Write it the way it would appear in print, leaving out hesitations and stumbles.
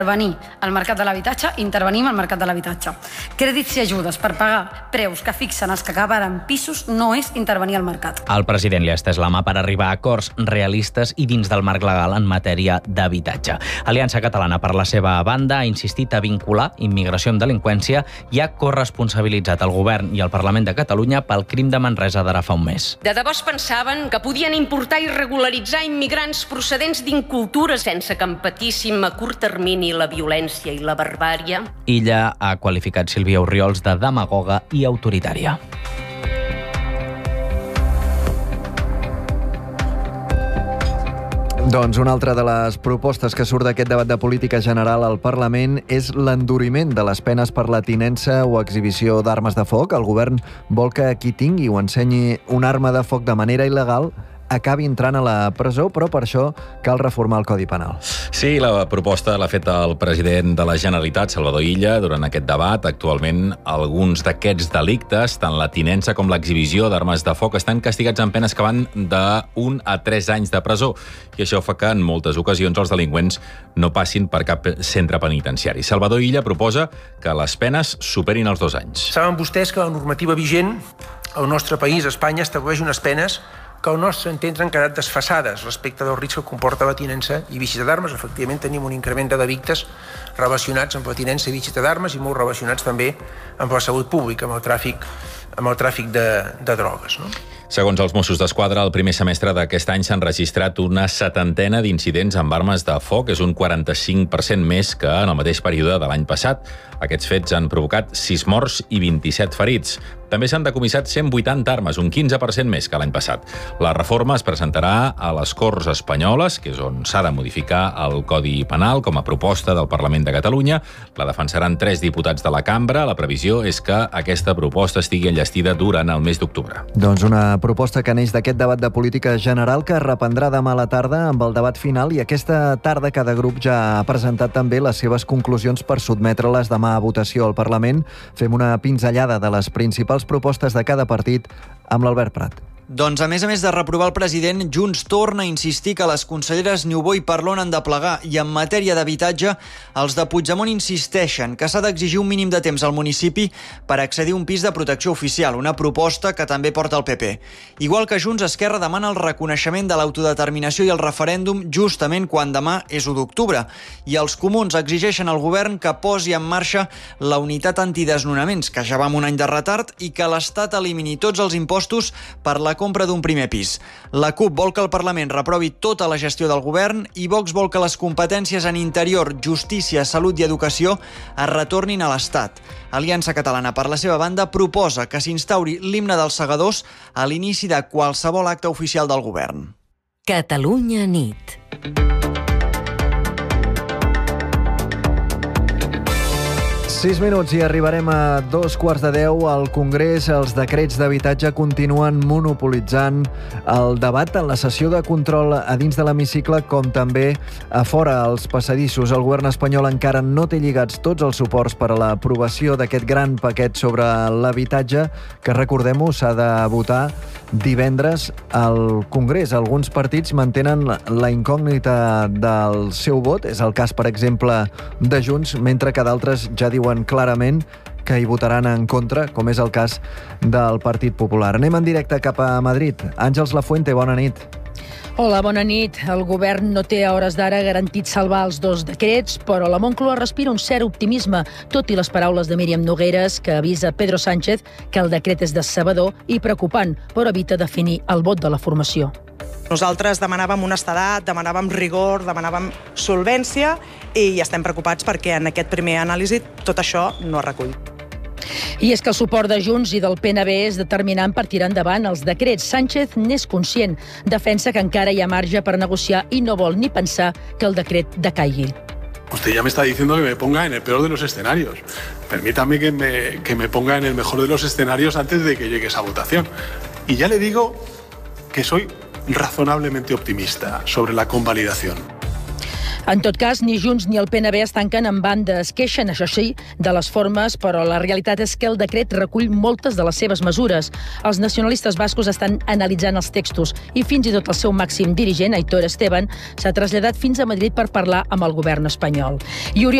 intervenir al mercat de l'habitatge, intervenim al mercat de l'habitatge. Crèdits i ajudes per pagar preus que fixen els que acabaran pisos no és intervenir al mercat. El president li ha estès la mà per arribar a acords realistes i dins del marc legal en matèria d'habitatge. Aliança Catalana, per la seva banda, ha insistit a vincular immigració amb delinqüència i ha corresponsabilitzat el govern i el Parlament de Catalunya pel crim de Manresa d'ara fa un mes. De debò es pensaven que podien importar i regularitzar immigrants procedents d'incultures sense que en patíssim a curt termini la violència i la barbària. Illa ha qualificat Sílvia Orriols de demagoga i autoritària. Doncs una altra de les propostes que surt d'aquest debat de política general al Parlament és l'enduriment de les penes per la tinença o exhibició d'armes de foc. El govern vol que qui tingui o ensenyi una arma de foc de manera il·legal acabi entrant a la presó, però per això cal reformar el Codi Penal. Sí, la proposta l'ha fet el president de la Generalitat, Salvador Illa, durant aquest debat. Actualment, alguns d'aquests delictes, tant la tinença com l'exhibició d'armes de foc, estan castigats amb penes que van d'1 a 3 anys de presó. I això fa que en moltes ocasions els delinqüents no passin per cap centre penitenciari. Salvador Illa proposa que les penes superin els 2 anys. Saben vostès que la normativa vigent al nostre país, a Espanya, estableix unes penes que al nostre entendre han quedat desfasades respecte del risc que comporta la tinença i visita d'armes. Efectivament, tenim un increment de delictes relacionats amb la tinença i visita d'armes i molt relacionats també amb la salut pública, amb el tràfic de drogues, no? Segons els Mossos d'Esquadra, el primer semestre d'aquest any s'han registrat una 70ena d'incidents amb armes de foc. És un 45% més que en el mateix període de l'any passat. Aquests fets han provocat 6 morts i 27 ferits. També s'han decomissat 180 armes, un 15% més que l'any passat. La reforma es presentarà a les Corts Espanyoles, que és on s'ha de modificar el Codi Penal com a proposta del Parlament de Catalunya. La defensaran 3 diputats de la cambra. La previsió és que aquesta proposta estigui enllestida durant el mes d'octubre. Doncs una proposta que neix d'aquest debat de política general que es reprendrà demà a la tarda amb el debat final, i aquesta tarda cada grup ja ha presentat també les seves conclusions per sotmetre-les demà a votació al Parlament. Fem una pinzellada de les principals propostes de cada partit amb l'Albert Prat. Doncs, a més de reprovar el president, Junts torna a insistir que les conselleres Niubó i Parlon han de plegar, i en matèria d'habitatge, els de Puigdemont insisteixen que s'ha d'exigir un mínim de temps al municipi per accedir a un pis de protecció oficial, una proposta que també porta el PP. Igual que Junts, Esquerra demana el reconeixement de l'autodeterminació i el referèndum justament quan demà és 1 d'octubre. I els comuns exigeixen al govern que posi en marxa la unitat antidesnonaments, que ja va amb un any de retard, i que l'Estat elimini tots els impostos per la compra d'un primer pis. La CUP vol que el Parlament reprovi tota la gestió del govern i Vox vol que les competències en interior, justícia, salut i educació es retornin a l'Estat. Aliança Catalana, per la seva banda, proposa que s'instauri l'himne dels segadors a l'inici de qualsevol acte oficial del govern. Catalunya nit. 6 minuts i arribarem a 9:45. Al Congrés, els decrets d'habitatge continuen monopolitzant el debat en la sessió de control a dins de l'hemicicle, com també a fora als passadissos. El govern espanyol encara no té lligats tots els suports per a l'aprovació d'aquest gran paquet sobre l'habitatge, que, recordem-ho, s'ha de votar divendres al Congrés. Alguns partits mantenen la incògnita del seu vot. És el cas, per exemple, de Junts, mentre que d'altres ja diuen clarament que hi votaran en contra, com és el cas del Partit Popular. Anem en directe cap a Madrid. Àngels Lafuente, bona nit. Hola, bona nit. El govern no té a hores d'ara garantit salvar els 2 decrets, però la Moncloa respira un cert optimisme, tot i les paraules de Míriam Nogueras, que avisa Pedro Sánchez que el decret és decebedor i preocupant, però evita definir el vot de la formació. Nosaltres demanàvem honestedat, demanàvem rigor, demanàvem solvència i estem preocupats perquè en aquest primer anàlisi tot això no es recull. I és que el suport de Junts i del PNB és determinant per tirar endavant els decrets. Sánchez n'és conscient, defensa que encara hi ha marge per negociar i no vol ni pensar que el decret decaigui. Usted ya me está diciendo que me ponga en el peor de los escenarios. Permítame que me ponga en el mejor de los escenarios antes de que llegue esa votación. Y ya le digo que soy razonablemente optimista sobre la convalidación. En tot cas, ni Junts ni el PNB es tanquen en banda. Es queixen, això sí, de les formes, però la realitat és que el decret recull moltes de les seves mesures. Els nacionalistes bascos estan analitzant els textos i fins i tot el seu màxim dirigent, Aitor Esteban, s'ha traslladat fins a Madrid per parlar amb el govern espanyol.